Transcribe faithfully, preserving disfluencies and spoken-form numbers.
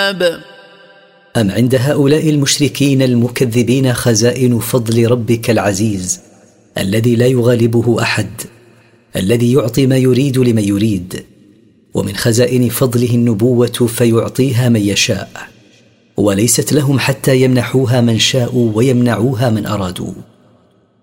الغياب. أم عند هؤلاء المشركين المكذبين خزائن فضل ربك العزيز الذي لا يغالبه أحد، الذي يعطي ما يريد لمن يريد، ومن خزائن فضله النبوة فيعطيها من يشاء، وليست لهم حتى يمنحوها من شاءوا ويمنعوها من أرادوا.